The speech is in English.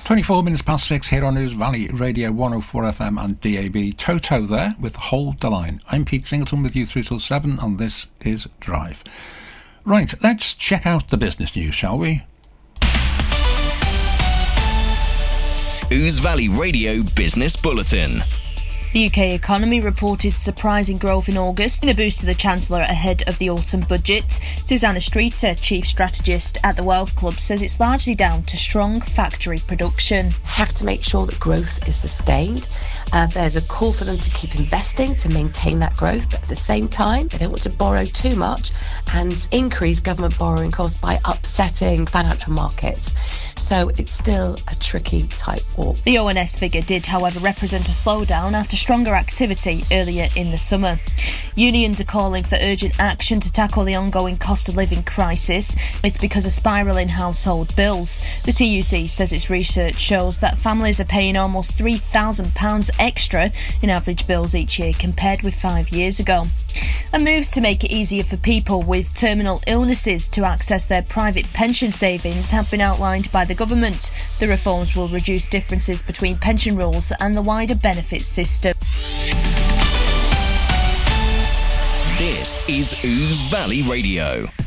24 minutes past 6 here on Ouse Valley Radio 104 FM and DAB. Toto there with Hold the Line. I'm Pete Singleton with you through till 7 and this is Drive. Right, let's check out the business news, shall we? Ouse Valley Radio Business Bulletin. The UK economy reported surprising growth in August, in a boost to the Chancellor ahead of the autumn budget. Susanna Streeter, Chief Strategist at the Wealth Club, says it's largely down to strong factory production. Have to make sure that growth is sustained. There's a call for them to keep investing to maintain that growth, but at the same time, they don't want to borrow too much and increase government borrowing costs by upsetting financial markets. So it's still a tricky type walk. The ONS figure did, however, represent a slowdown after stronger activity earlier in the summer. Unions are calling for urgent action to tackle the ongoing cost of living crisis. It's because of spiralling household bills. The TUC says its research shows that families are paying almost £3,000 extra in average bills each year compared with 5 years ago. And moves to make it easier for people with terminal illnesses to access their private pension savings have been outlined by the government. The reforms will reduce differences between pension rules and the wider benefits system. This is Ouse Valley Radio.